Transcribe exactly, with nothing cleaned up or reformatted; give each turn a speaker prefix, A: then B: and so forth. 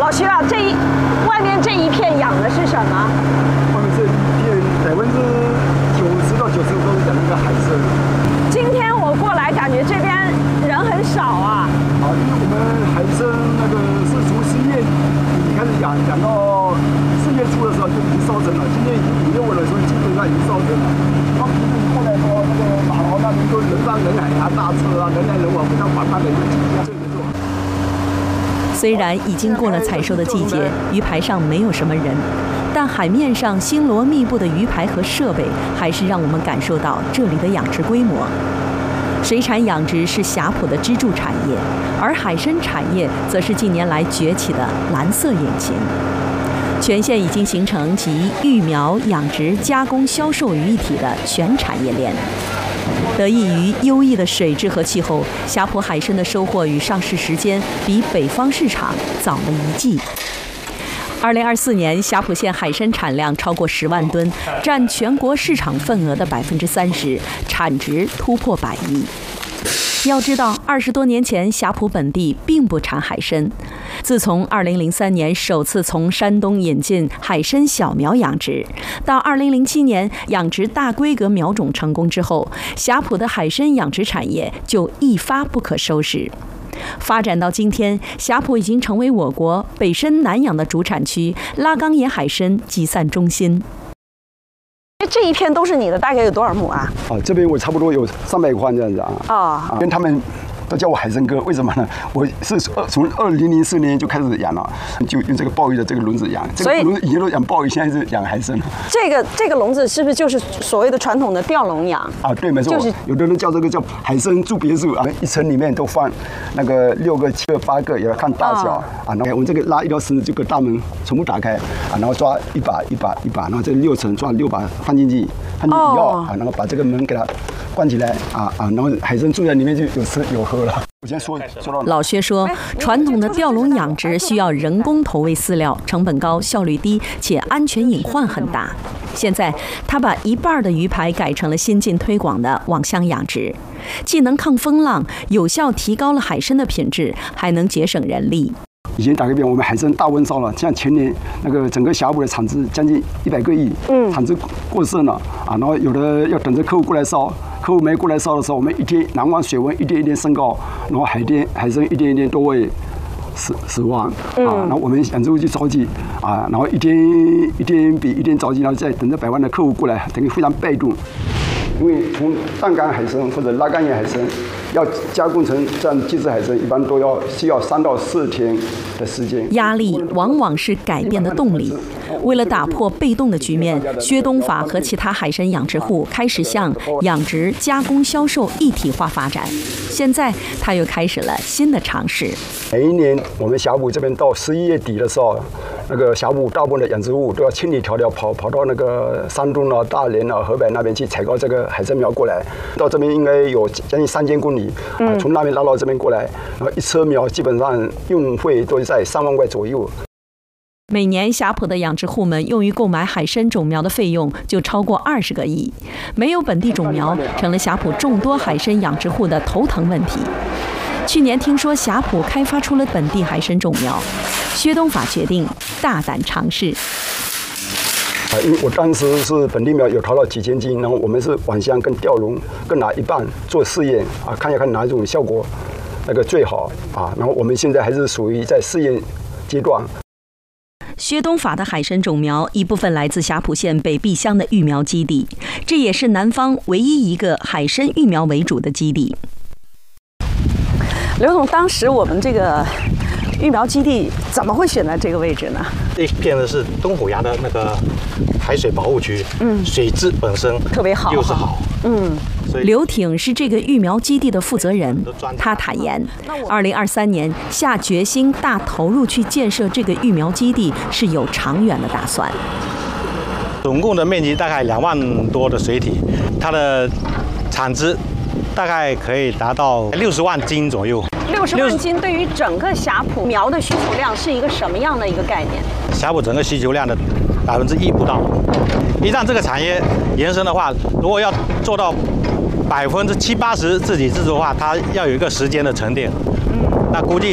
A: 老徐啊，这一外面这一片养的是什么？
B: 外面这一片百分之九十到九十五都是养那个海参。
A: 今天我过来，感觉这边人很少啊。
B: 啊，因为我们海参那个是从十一月底开始养，养到四月初的时候就已经收成了。今天已经五六月了，所以基本上已经收成了。然后平时你过来说那个马劳那边都人山人海啊，大车啊，人来人往，非常繁忙的一个景象。
C: 虽然已经过了采收的季节，鱼排上没有什么人，但海面上星罗密布的鱼排和设备，还是让我们感受到这里的养殖规模。水产养殖是霞浦的支柱产业，而海参产业则是近年来崛起的蓝色引擎。全县已经形成集育苗、养殖、加工、销售于一体的全产业链。得益于优异的水质和气候，霞浦海参的收获与上市时间比北方市场早了一季。二零二四年，霞浦县海参产量超过十万吨，占全国市场份额的百分之三十，产值突破百亿。要知道，二十多年前，霞浦本地并不产海参。自从二零零三年首次从山东引进海参小苗养殖，到二零零七年养殖大规格苗种成功之后，霞浦的海参养殖产业就一发不可收拾。发展到今天，霞浦已经成为我国北深南养的主产区，拉冈野海参集散中心。
A: 这一片都是你的，大概有多少亩啊？
B: 啊，这边我差不多有三百块这样子啊。
A: 啊，
B: 跟他们都叫我海参哥，为什么呢？我是从二零零四年就开始养了，就用这个鲍鱼的这个轮子养。这个轮子以前都养鲍鱼，现在是养海参了。
A: 这个这个笼子是不是就是所谓的传统的吊笼养？
B: 啊，对，没错。就是有的人叫这个叫海参住别墅啊，一层里面都放那个六个、七个、八个，也要看大小啊。然后我们这个拉一条绳子，这个大门全部打开啊，然后抓一把一把一把，然后这六层抓六把放进去，放进去以后啊，然后把这个门给它关起来啊啊，然后海参住在里面就有吃有喝了。我先说说到
C: 老薛说，传统的吊笼养殖需要人工投喂饲料，成本高，效率低，且安全隐患很大。现在他把一半的鱼排改成了新近推广的网箱养殖，既能抗风浪，有效提高了海参的品质，还能节省人力。
B: 以前打个比方，我们海参大温烧了，像前年那个整个霞浦的产值将近一百个亿，嗯，产值过剩了啊，然后有的要等着客户过来烧，客户没过来烧的时候，我们一天南湾水温一点一点升高，然后海天海参一点一点都会死死亡啊，然后我们养殖户去着急啊，然后一天一天比一天着急，然后再等着百万的客户过来，等于非常被动。因为从淡港海参或者拉冈野海参要加工成这样机制海参，一般都要需要三到四天的时间。
C: 压力往往是改变的动力。为了打破被动的局面，薛东法和其他海参养殖户开始向养殖、加工、销售一体化发展。现在他又开始了新的尝试。
B: 每一年我们霞浦这边到十一月底的时候，那个霞浦大部分的养殖户都要千里迢迢跑跑到那个山东啊、大连啊、河北那边去采购这个海参苗过来。到这边应该有将近三千公里啊，从那边拉到这边过来，然后一车苗基本上用费都在三万块左右。
C: 每年霞浦的养殖户们用于购买海参种苗的费用就超过二十个亿，没有本地种苗成了霞浦众多海参养殖户的头疼问题。去年听说霞浦开发出了本地海参种苗，薛东法决定大胆尝试。
B: 啊，因为我当时是本地苗有淘到几千斤，然后我们是网箱跟吊笼各拿一半做试验啊，看一看哪一种效果那个最好啊。然后我们现在还是属于在试验阶段。
C: 薛东法的海参种苗一部分来自霞浦县北壁乡的育苗基地，这也是南方唯一一个海参育苗为主的基地。
A: 刘总，当时我们这个育苗基地怎么会选在这个位置呢？
D: 这片呢是东虎崖的那个海水保护区，嗯，水质本身
A: 特别好，
D: 又是好，
A: 嗯。
C: 刘挺是这个育苗基地的负责人，他坦言，二零二三年下决心大投入去建设这个育苗基地是有长远的打算。
D: 总共的面积大概两万多的水体，它的产值大概可以达到六十万斤左右。
A: 六十万斤对于整个霞浦苗的需求量是一个什么样的一个概念？
D: 霞浦整个需求量的百分之一不到。一旦这个产业延伸的话，如果要做到百分之七八十自给自足的话，它要有一个时间的沉淀。嗯，那估计